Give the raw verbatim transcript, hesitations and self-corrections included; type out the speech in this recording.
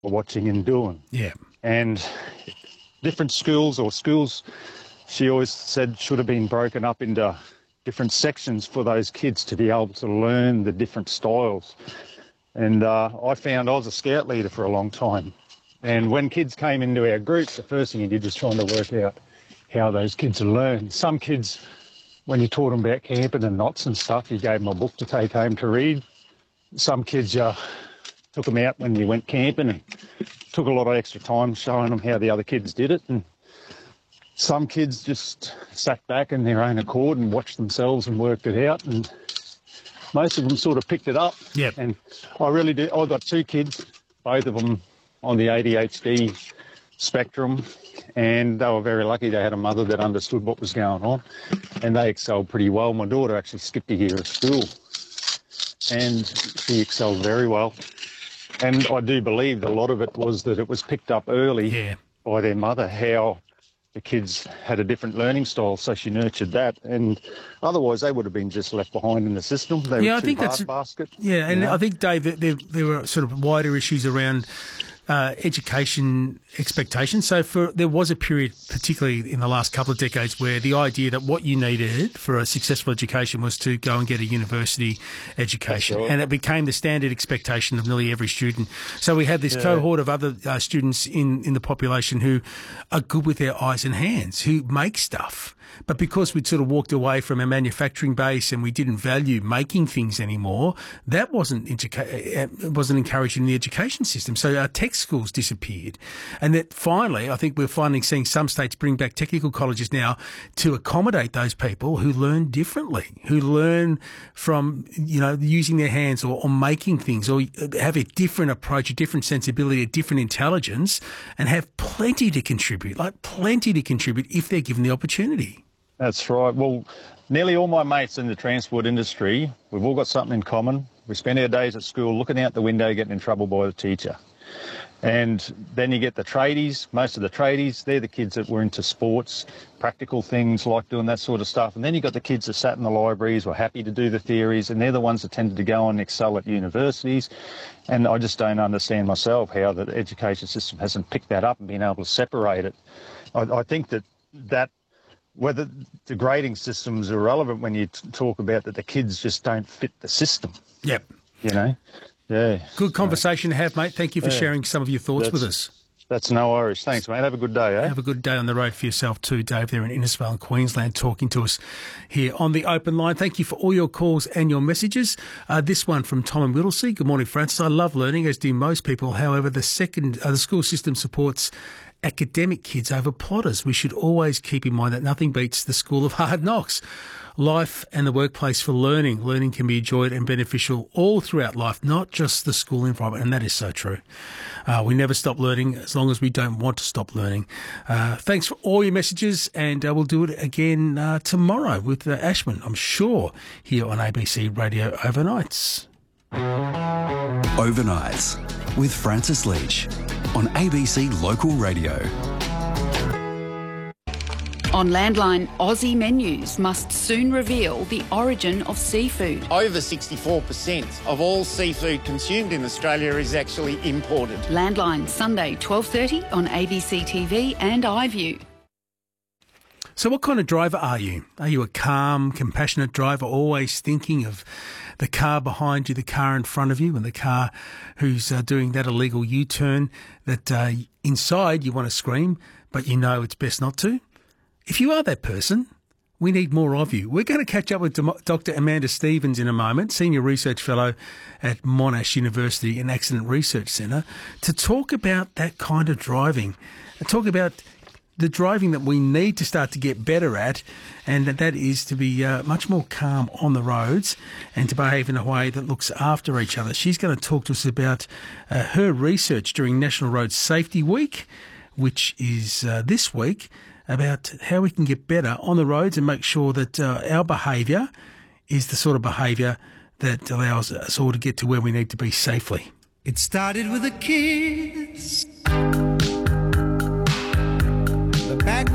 watching and doing. Yeah. And different schools or schools, she always said, should have been broken up into different sections for those kids to be able to learn the different styles. And uh, I found I was a scout leader for a long time. And when kids came into our groups, the first thing you did was trying to work out how those kids learn. Some kids, when you taught them about camping and knots and stuff, you gave them a book to take home to read. Some kids, you took them out when you went camping and took a lot of extra time showing them how the other kids did it. And some kids just sat back in their own accord and watched themselves and worked it out. And most of them sort of picked it up. Yep. And I really did. I got two kids, both of them on the A D H D spectrum, and they were very lucky they had a mother that understood what was going on, and they excelled pretty well. My daughter actually skipped a year of school, and she excelled very well. And I do believe a lot of it was that it was picked up early Yeah. by their mother, how the kids had a different learning style, so she nurtured that. And otherwise, they would have been just left behind in the system. They Yeah, were I too think hard that's basket. Yeah, and you know? I think, Dave, that there, there were sort of wider issues around uh, education expectations. So for there was a period, particularly in the last couple of decades, where the idea that what you needed for a successful education was to go and get a university education. Right. And it became the standard expectation of nearly every student. So we had this Yeah. cohort of other uh, students in, in the population who are good with their eyes and hands, who make stuff. But because we'd sort of walked away from a manufacturing base and we didn't value making things anymore, that wasn't educa- wasn't encouraged in the education system. So our tech schools disappeared. And that finally, I think we're finally seeing some states bring back technical colleges now to accommodate those people who learn differently, who learn from, you know, using their hands or, or making things, or have a different approach, a different sensibility, a different intelligence, and have plenty to contribute, like plenty to contribute if they're given the opportunity. That's right. Well, nearly all my mates in the transport industry, we've all got something in common. We spend our days at school looking out the window, getting in trouble by the teacher. And then you get the tradies. Most of the tradies, they're the kids that were into sports, practical things like doing that sort of stuff. And then you got the kids that sat in the libraries, were happy to do the theories, and they're the ones that tended to go and excel at universities. And I just don't understand myself how the education system hasn't picked that up and been able to separate it. I, I think that that whether the grading system's irrelevant when you t- talk about that the kids just don't fit the system. Yep. You know? Yeah. Good conversation to have, mate. Thank you for Yeah. sharing some of your thoughts That's- with us. That's no worries. Thanks, mate. Have a good day, eh? Have a good day on the road for yourself too, Dave, there in Innisfail, Queensland, talking to us here on the open line. Thank you for all your calls and your messages. Uh, this one from Tom and Whittlesea. Good morning, Francis. I love learning, as do most people. However, the second uh, the school system supports academic kids over plotters. We should always keep in mind that nothing beats the school of hard knocks. Life and the workplace for learning. Learning can be enjoyed and beneficial all throughout life, not just the school environment, and that is so true. Uh, we never stop learning as long as we don't want to stop learning. Uh, thanks for all your messages, and uh, we'll do it again uh, tomorrow with uh, Ashman, I'm sure, here on A B C Radio Overnights. Overnights with Francis Leach on A B C Local Radio. On Landline, Aussie menus must soon reveal the origin of seafood. Over sixty-four percent of all seafood consumed in Australia is actually imported. Landline, Sunday, twelve thirty on A B C T V and iView. So what kind of driver are you? Are you a calm, compassionate driver, always thinking of the car behind you, the car in front of you, and the car who's uh, doing that illegal U-turn that uh, inside you want to scream, but you know it's best not to? If you are that person, we need more of you. We're going to catch up with Doctor Amanda Stevens in a moment, Senior Research Fellow at Monash University and Accident Research Centre, to talk about that kind of driving, and talk about the driving that we need to start to get better at, and that is to be uh, much more calm on the roads and to behave in a way that looks after each other. She's going to talk to us about uh, her research during National Road Safety Week, which is uh, this week, about how we can get better on the roads and make sure that uh, our behaviour is the sort of behaviour that allows us all to get to where we need to be safely. It started with a kiss. The back